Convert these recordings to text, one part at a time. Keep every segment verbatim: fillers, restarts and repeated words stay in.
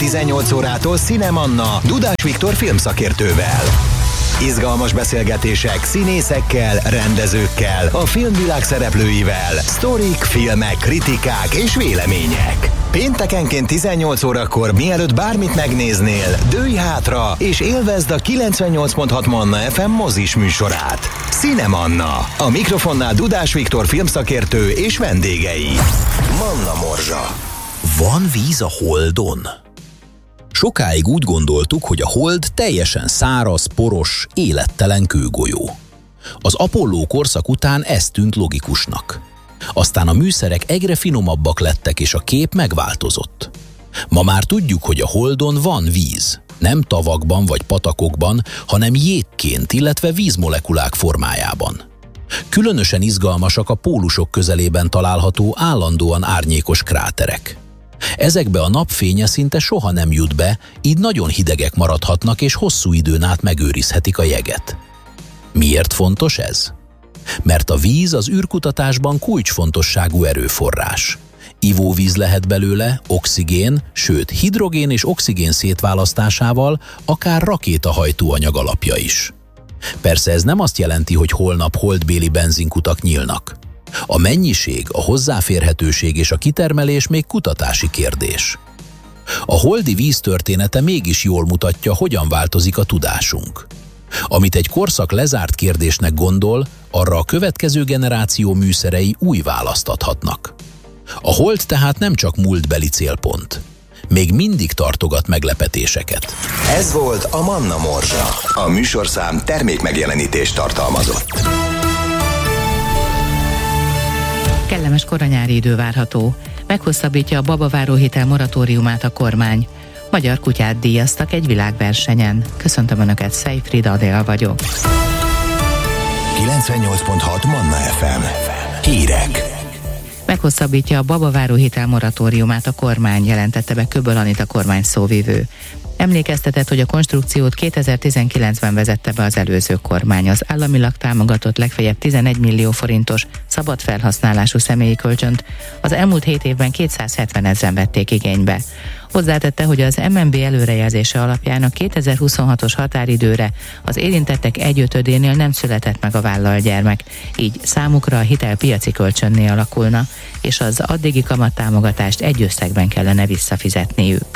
tizennyolc órától Cinemanna Dudás Viktor filmszakértővel. Izgalmas beszélgetések színészekkel, rendezőkkel, a filmvilág szereplőivel, sztorik, filmek, kritikák és vélemények. Péntekenként tizennyolc órakor, mielőtt bármit megnéznél, dőlj hátra és élvezd a kilencvennyolc pont hat Manna ef em mozis műsorát. Cinemanna. A mikrofonnál Dudás Viktor filmszakértő és vendégei. Manna Morzsa. Van víz a Holdon? Sokáig úgy gondoltuk, hogy a Hold teljesen száraz, poros, élettelen kőgolyó. Az Apollo korszak után ez tűnt logikusnak. Aztán a műszerek egyre finomabbak lettek, és a kép megváltozott. Ma már tudjuk, hogy a Holdon van víz. Nem tavakban vagy patakokban, hanem jégként, illetve vízmolekulák formájában. Különösen izgalmasak a pólusok közelében található állandóan árnyékos kráterek. Ezekbe a napfénye szinte soha nem jut be, így nagyon hidegek maradhatnak és hosszú időn át megőrizhetik a jeget. Miért fontos ez? Mert a víz az űrkutatásban kulcsfontosságú erőforrás. Ivóvíz lehet belőle, oxigén, sőt hidrogén és oxigén szétválasztásával akár rakétahajtóanyag alapja is. Persze ez nem azt jelenti, hogy holnap holdbéli benzinkutak nyílnak. A mennyiség, a hozzáférhetőség és a kitermelés még kutatási kérdés. A holdi víz története mégis jól mutatja, hogyan változik a tudásunk. Amit egy korszak lezárt kérdésnek gondol, arra a következő generáció műszerei új választ adhatnak. A hold tehát nem csak múltbeli célpont. Még mindig tartogat meglepetéseket. Ez volt a Manna Morzsa. A műsorszám termékmegjelenítést tartalmazott. Kellemes koranyári idő várható. Meghosszabbítja a babaváró hitel moratóriumát a kormány. Magyar kutyát díjaztak egy világversenyen. Köszöntöm Önöket, Szejfrid Adél vagyok. kilencvennyolc pont hat Manna ef em. Hírek. Meghosszabbítja a babaváró hitel moratóriumát a kormány, jelentette be Köböl Anita kormány szóvivő. Emlékeztetett, hogy a konstrukciót kétezer-tizenkilencben vezette be az előző kormány. Az államilag támogatott legfeljebb tizenegy millió forintos szabad felhasználású személyi kölcsönt az elmúlt hét évben kétszázhetven ezren vették igénybe. Hozzátette, hogy az em en bé előrejelzése alapján a kétezer-huszonhatos határidőre az érintettek egyötödénél nem született meg a vállalt gyermek, így számukra a hitel piaci kölcsönné alakulna, és az addigi kamattámogatást egy összegben kellene visszafizetniük.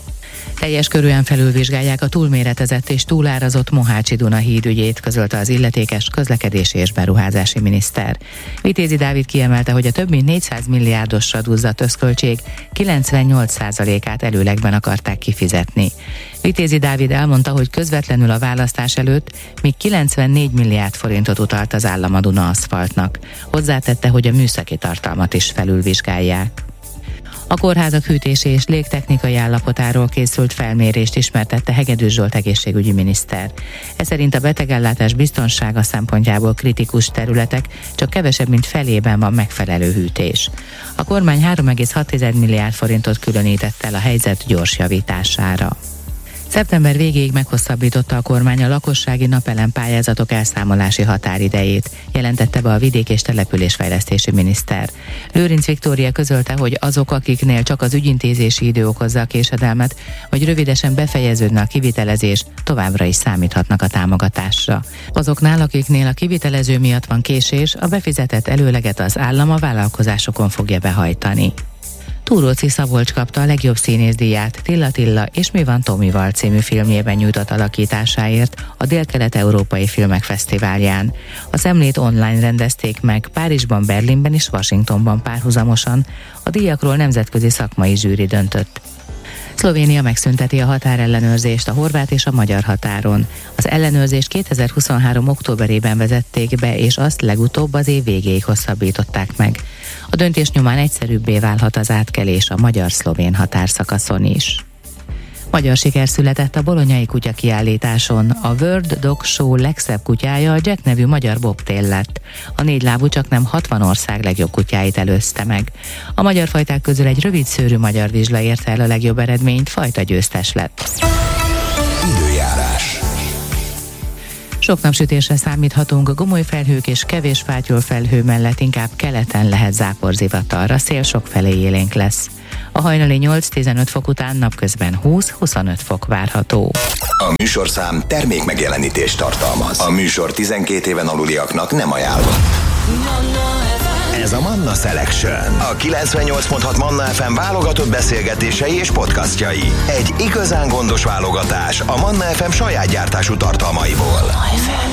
Teljes körűen felülvizsgálják a túlméretezett és túlárazott Mohácsi-Duna híd ügyét, közölte az illetékes közlekedési és beruházási miniszter. Vitézi Dávid kiemelte, hogy a több mint négyszáz milliárdosra duzzadt összköltség kilencvennyolc százalékát előlegben akarták kifizetni. Vitézi Dávid elmondta, hogy közvetlenül a választás előtt még kilencvennégy milliárd forintot utalt az állam a Duna aszfaltnak. Hozzátette, hogy a műszaki tartalmat is felülvizsgálják. A kórházak hűtési és légtechnikai állapotáról készült felmérést ismertette Hegedűs Zsolt egészségügyi miniszter. Ez szerint a betegellátás biztonsága szempontjából kritikus területek csak kevesebb, mint felében van megfelelő hűtés. A kormány három egész hat milliárd forintot különített el a helyzet gyors javítására. Szeptember végéig meghosszabbította a kormány a lakossági napelem pályázatok elszámolási határidejét, jelentette be a vidék- és településfejlesztési miniszter. Lőrinc Viktória közölte, hogy azok, akiknél csak az ügyintézési idő okozza a késedelmet, vagy rövidesen befejeződne a kivitelezés, továbbra is számíthatnak a támogatásra. Azoknál, akiknél a kivitelező miatt van késés, a befizetett előleget az állam a vállalkozásokon fogja behajtani. Túróczi Szabolcs kapta a legjobb színészdíját Tilla Tilla és Mi van Tomival című filmjében nyújtott alakításáért a Dél-Kelet-Európai Filmek Fesztiválján. A szemlét online rendezték meg Párizsban, Berlinben és Washingtonban párhuzamosan, a díjakról nemzetközi szakmai zsűri döntött. Szlovénia megszünteti a határellenőrzést a horvát és a magyar határon. Az ellenőrzést kétezer-huszonhárom októberében vezették be, és azt legutóbb az év végéig hosszabbították meg. A döntés nyomán egyszerűbbé válhat az átkelés a magyar-szlovén határszakaszon is. Magyar siker született a bolonyai kutya kiállításon. A World Dog Show legszebb kutyája a Jack nevű magyar bobtail lett. A négylábú csaknem hatvan ország legjobb kutyáit előzte meg. A magyar fajták közül egy rövid szőrű magyar vizsla érte el a legjobb eredményt, fajta győztes lett. Időjárás. Sok napsütésre számíthatunk, gomoly felhők és kevés fátyol felhő mellett inkább keleten lehet záporzivatarra, szél sokfelé élénk lesz. A hajnali nyolc-tizenöt fok után napközben húsz-huszonöt fok várható. A műsorszám termék megjelenítést tartalmaz. A műsor tizenkét éven aluliaknak nem ajánlott. Ez a Manna Selection. A kilencvennyolc pont hat Manna ef em válogatott beszélgetései és podcastjai. Egy igazán gondos válogatás a Manna ef em saját gyártású tartalmaiból.